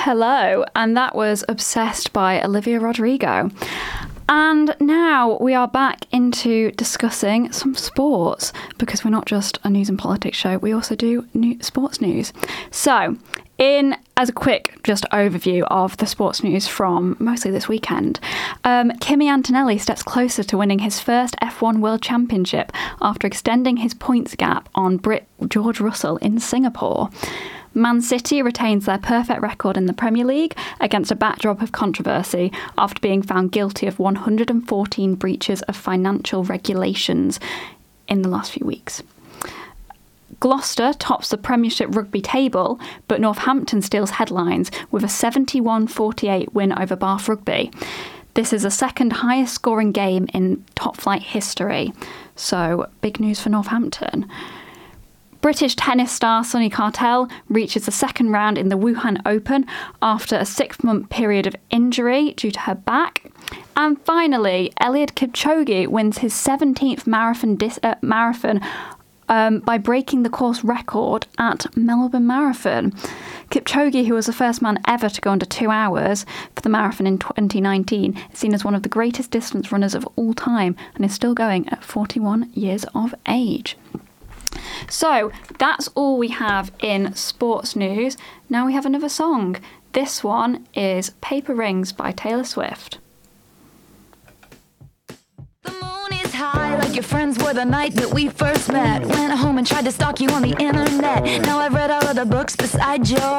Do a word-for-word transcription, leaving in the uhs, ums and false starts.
hello, and that was Obsessed by Olivia Rodrigo. And now we are back into discussing some sports, because we're not just a news and politics show, we also do new sports news. So, in as a quick just overview of the sports news from mostly this weekend, um, Kimi Antonelli steps closer to winning his first F one World Championship after extending his points gap on Brit George Russell in Singapore. Man City retains their perfect record in the Premier League against a backdrop of controversy after being found guilty of one hundred fourteen breaches of financial regulations in the last few weeks. Gloucester tops the Premiership rugby table, but Northampton steals headlines with a seventy-one forty-eight win over Bath Rugby. This is the second highest scoring game in top flight history, so big news for Northampton. British tennis star Sunny Cartel reaches the second round in the Wuhan Open after a six-month period of injury due to her back. And finally, Eliud Kipchoge wins his seventeenth marathon, dis- uh, marathon um, by breaking the course record at Melbourne Marathon. Kipchoge, who was the first man ever to go under two hours for the marathon in twenty nineteen, is seen as one of the greatest distance runners of all time and is still going at forty-one years of age. So that's all we have in sports news. Now we have another song. This one is Paper Rings by Taylor Swift. The moon is high like your friends were the night that we first met. Went home and tried to stalk you on the internet. Now I've read all of the books beside yours.